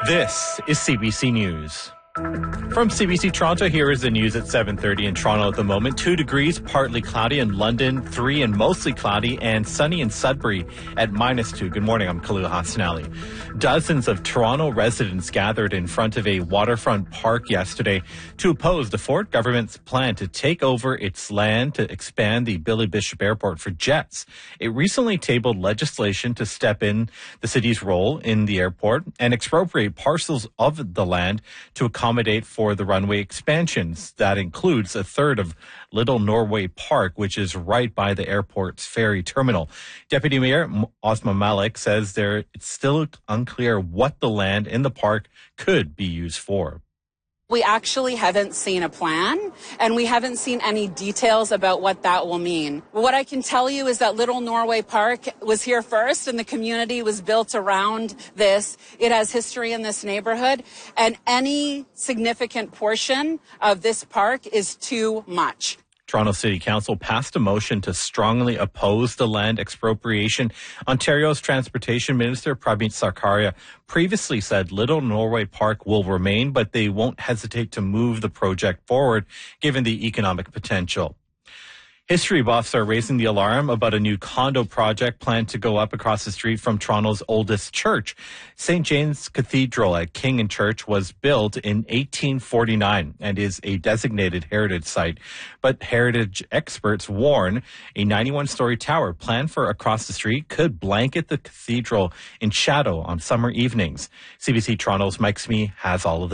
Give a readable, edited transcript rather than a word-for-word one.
This is CBC News. From CBC Toronto, here is the news at 7:30 in Toronto at the moment. 2 degrees, partly cloudy in London, 3 and mostly cloudy, and sunny in Sudbury at -2. Good morning, I'm Khalil Hassanali. Dozens of Toronto residents gathered in front of a waterfront park yesterday to oppose the Ford government's plan to take over its land to expand the Billy Bishop Airport for jets. It recently tabled legislation to step in the city's role in the airport and expropriate parcels of the land to accommodate for the runway expansions. That includes a third of Little Norway Park, which is right by the airport's ferry terminal. Deputy Mayor Osman Malik says it's still unclear what the land in the park could be used for. We actually haven't seen a plan, and we haven't seen any details about what that will mean. What I can tell you is that Little Norway Park was here first, and the community was built around this. It has history in this neighborhood, and any significant portion of this park is too much. Toronto City Council passed a motion to strongly oppose the land expropriation. Ontario's Transportation Minister Prameet Sarkaria previously said Little Norway Park will remain, but they won't hesitate to move the project forward given the economic potential. History buffs are raising the alarm about a new condo project planned to go up across the street from Toronto's oldest church. St. James Cathedral at King and Church was built in 1849 and is a designated heritage site. But heritage experts warn a 91-story tower planned for across the street could blanket the cathedral in shadow on summer evenings. CBC Toronto's Mike Smee has all of the